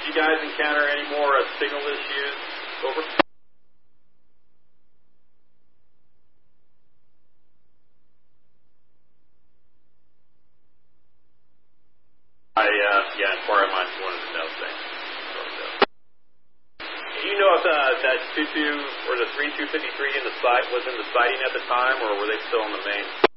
Did you guys encounter any more signal issues? Over. Yeah, inquiry minds wanted to know things. Do you know if that 22 or the 3253 in the site was in the sighting at the time, or were they still on the main?